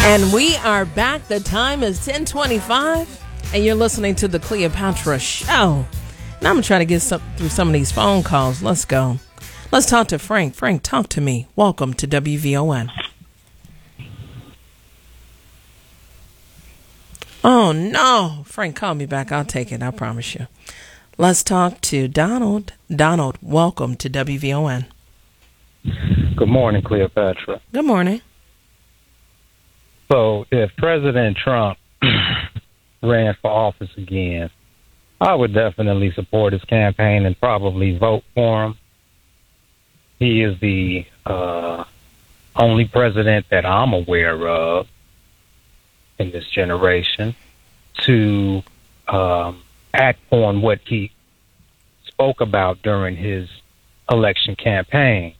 And we are back. The time is 10:25, and you're listening to the Cleopatra Show. Now I'm going to try to get through some of these phone calls. Let's go. Let's talk to Frank. Frank, talk to me. Welcome to WVON. Oh, no. Frank, call me back. I'll take it. I promise you. Let's talk to Donald. Donald, welcome to WVON. Good morning, Cleopatra. Good morning. So if President Trump ran for office again, I would definitely support his campaign and probably vote for him. He is the only president that I'm aware of in this generation to act on what he spoke about during his election campaign.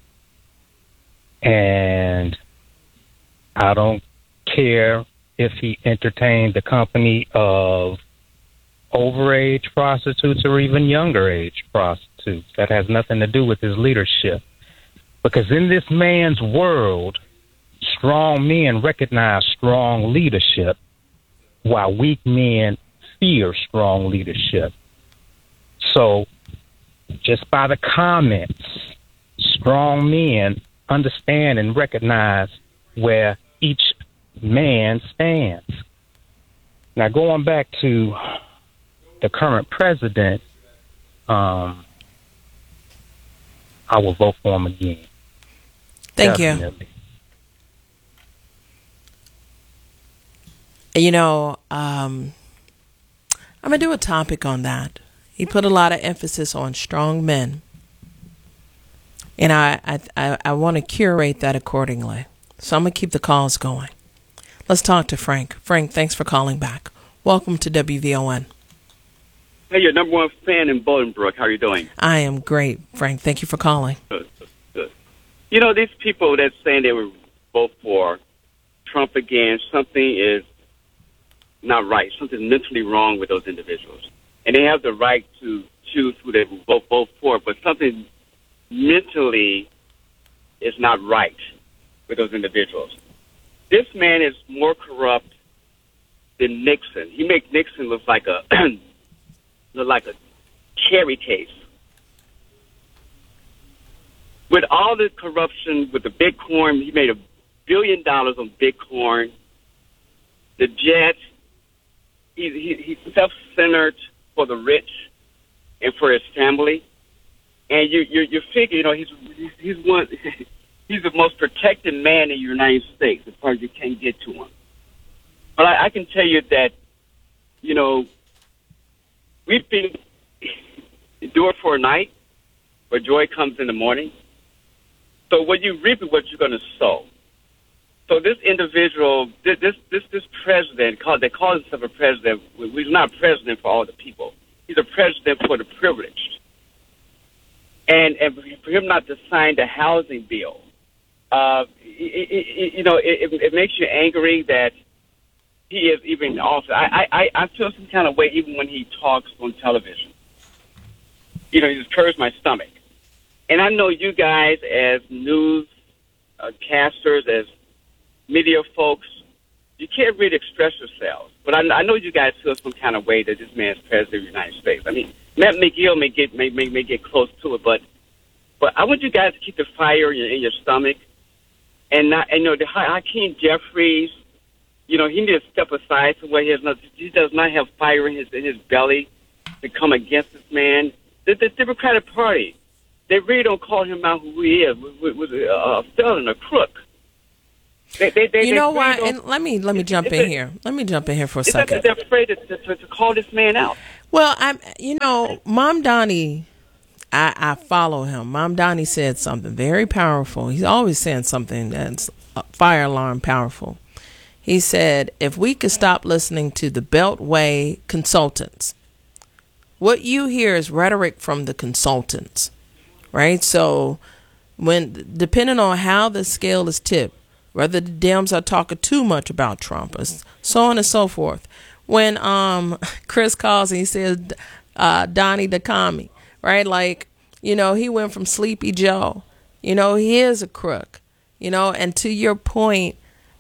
And I don't care if he entertained the company of overage prostitutes or even younger age prostitutes. That has nothing to do with his leadership. Because in this man's world, strong men recognize strong leadership, while weak men fear strong leadership. So just by the comments, strong men understand and recognize where each man stands. Now, going back to the current president, I will vote for him again. Thank you. You know, I'm going to do a topic on that. He put a lot of emphasis on strong men. And I want to curate that accordingly. So I'm going to keep the calls going. Let's talk to Frank. Frank, thanks for calling back. Welcome to WVON. Hey, your number one fan in Bolingbrook. How are you doing? I am great, Frank. Thank you for calling. Good. You know, these people that's saying they would vote for Trump again, something is not right. Something's mentally wrong with those individuals. And they have the right to choose who they will vote for, but something mentally is not right with those individuals. This man is more corrupt than Nixon. He makes Nixon look like a cherry case. With all the corruption, with the Bitcoin, he made $1 billion on Bitcoin. The jet, he's self-centered for the rich and for his family. And you figure, you know, he's one. He's the most protected man in the United States as far as you can't get to him. But I can tell you that, you know, we've been endure for a night, but joy comes in the morning. So what you reap is what you're going to sow. So this individual, this president, they call himself a president. He's not a president for all the people. He's a president for the privileged. And for him not to sign the housing bill, it makes you angry that he is even in office. I feel some kind of way even when he talks on television. You know, he just curves my stomach. And I know you guys as news casters, as media folks, you can't really express yourselves. But I know you guys feel some kind of way that this man's president of the United States. I mean, Matt McGill may get close to it, but I want you guys to keep the fire in your stomach, and the Hakeem Jeffries, you know, he needs to step aside somewhere. He does not have fire in his belly to come against this man. The Democratic Party, they really don't call him out who he is, was a felon, a crook. You know why? And let me jump in here. Let me jump in here for a second. They're afraid to call this man out. Well, Mom Donnie, I follow him. Mom Donnie said something very powerful. He's always saying something that's fire alarm powerful. He said, if we could stop listening to the Beltway consultants, what you hear is rhetoric from the consultants, right? So depending on how the scale is tipped, whether the Dems are talking too much about Trump, so on and so forth. When Chris calls and he says Donnie the commie, right? Like, you know, he went from Sleepy Joe. You know, he is a crook. You know, and to your point,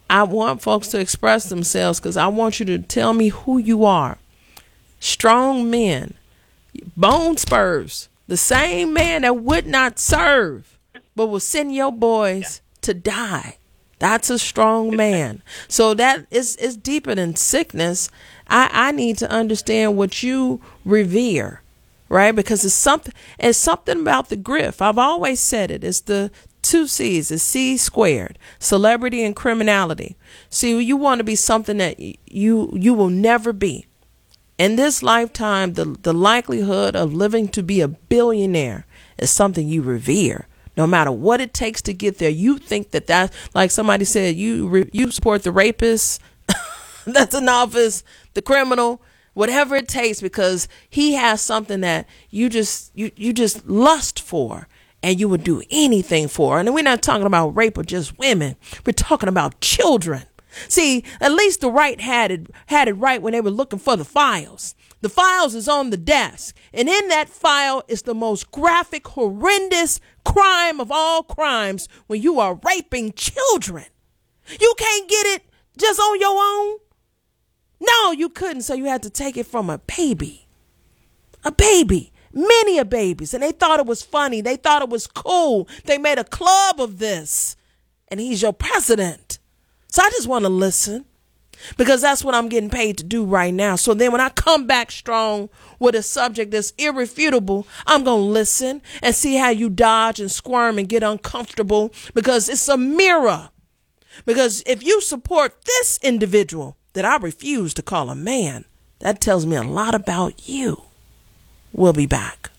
I want folks to express themselves because I want you to tell me who you are. Strong men, bone spurs, the same man that would not serve, but will send your boys to die. That's a strong man. So that is deeper than sickness. I need to understand what you revere, right? Because it's something about the grift. I've always said it. It's the 2 C's, it's C squared, celebrity and criminality. See, you want to be something that you will never be. In this lifetime, the likelihood of living to be a billionaire is something you revere. No matter what it takes to get there, you think that like somebody said, you support the rapist that's in office, the criminal, whatever it takes, because he has something that you just lust for, and you would do anything for. And we're not talking about rape of just women. We're talking about children. See, at least the right had it right when they were looking for the files. The files is on the desk. And in that file is the most graphic, horrendous crime of all crimes when you are raping children. You can't get it just on your own. No, you couldn't. So you had to take it from a baby. A baby. Many of babies. And they thought it was funny. They thought it was cool. They made a club of this. And he's your president. So I just want to listen. Because that's what I'm getting paid to do right now. So then when I come back strong with a subject that's irrefutable, I'm going to listen and see how you dodge and squirm and get uncomfortable, because it's a mirror. Because if you support this individual that I refuse to call a man, that tells me a lot about you. We'll be back.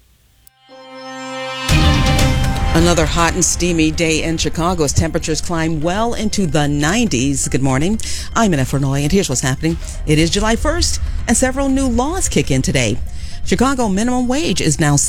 Another hot and steamy day in Chicago as temperatures climb well into the 90s. Good morning. I'm Annette Fernoy, and here's what's happening. It is July 1st, and several new laws kick in today. Chicago minimum wage is now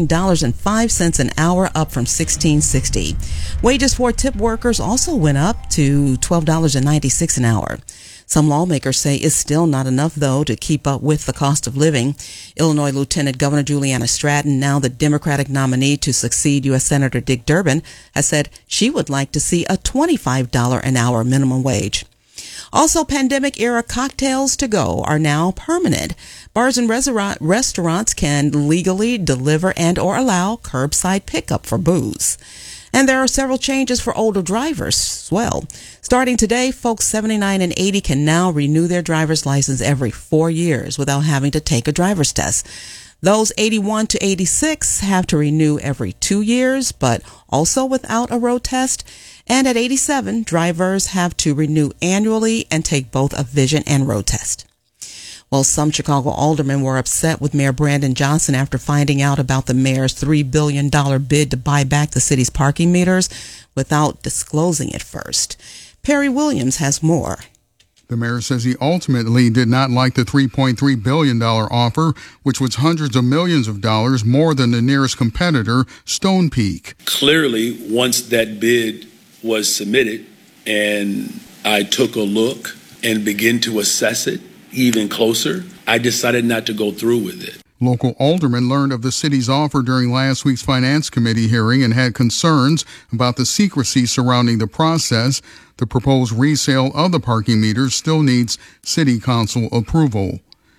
$17.05 an hour, up from $16.60. Wages for tip workers also went up to $12.96 an hour. Some lawmakers say it's still not enough, though, to keep up with the cost of living. Illinois Lieutenant Governor Juliana Stratton, now the Democratic nominee to succeed U.S. Senator Dick Durbin, has said she would like to see a $25 an hour minimum wage. Also, pandemic-era cocktails to go are now permanent. Bars and restaurants can legally deliver and or allow curbside pickup for booze. And there are several changes for older drivers as well. Starting today, folks 79 and 80 can now renew their driver's license every 4 years without having to take a driver's test. Those 81 to 86 have to renew every 2 years, but also without a road test. And at 87, drivers have to renew annually and take both a vision and road test. Well, some Chicago aldermen were upset with Mayor Brandon Johnson after finding out about the mayor's $3 billion bid to buy back the city's parking meters without disclosing it first. Perry Williams has more. The mayor says he ultimately did not like the $3.3 billion offer, which was hundreds of millions of dollars more than the nearest competitor, Stone Peak. Clearly, once that bid was submitted and I took a look and began to assess it even closer, I decided not to go through with it. Local aldermen learned of the city's offer during last week's Finance Committee hearing and had concerns about the secrecy surrounding the process. The proposed resale of the parking meters still needs city council approval.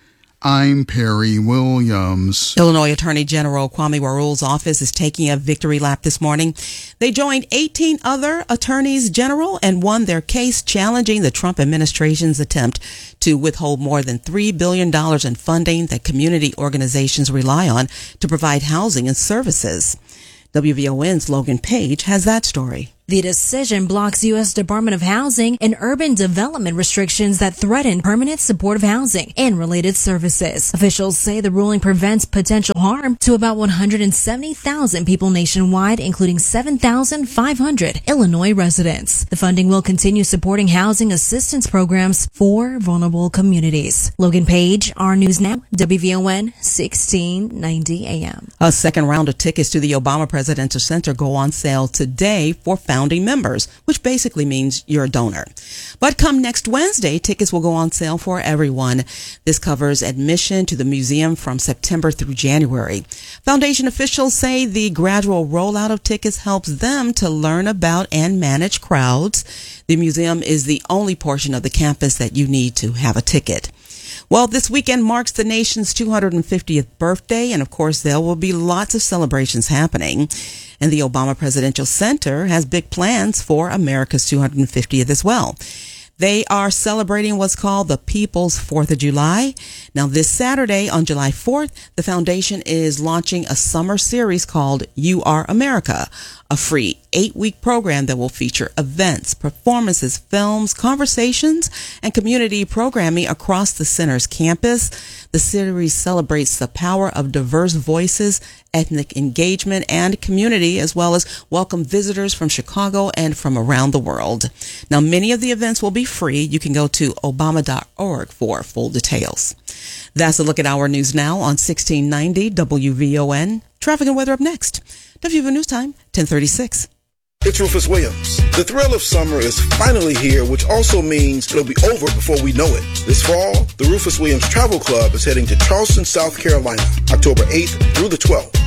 I'm Perry Williams. Illinois Attorney General Kwame Warul's office is taking a victory lap this morning. They joined 18 other attorneys general and won their case challenging the Trump administration's attempt to withhold more than $3 billion in funding that community organizations rely on to provide housing and services. WVON's Logan Page has that story. The decision blocks U.S. Department of Housing and urban development restrictions that threaten permanent supportive housing and related services. Officials say the ruling prevents potential harm to about 170,000 people nationwide, including 7,500 Illinois residents. The funding will continue supporting housing assistance programs for vulnerable communities. Logan Page, our News Now, WVON 1690 AM. A second round of tickets to the Obama Presidential Center go on sale today for Founders founding members, which basically means you're a donor. But come next Wednesday, tickets will go on sale for everyone. This covers admission to the museum from September through January. Foundation officials say the gradual rollout of tickets helps them to learn about and manage crowds. The museum is the only portion of the campus that you need to have a ticket. Well, this weekend marks the nation's 250th birthday, and of course, there will be lots of celebrations happening. And the Obama Presidential Center has big plans for America's 250th as well. They are celebrating what's called the People's 4th of July. Now, this Saturday on July 4th, the foundation is launching a summer series called You Are America, a free 8-week program that will feature events, performances, films, conversations, and community programming across the center's campus. The series celebrates the power of diverse voices, ethnic engagement, and community, as well as welcome visitors from Chicago and from around the world. Now, many of the events will be free. You can go to obama.org for full details. That's a look at our news now on 1690 WVON. Traffic and weather up next. WVON News Time, 10:36. It's Rufus Williams. The thrill of summer is finally here, which also means it'll be over before we know it. This fall, the Rufus Williams Travel Club is heading to Charleston, South Carolina, October 8th through the 12th.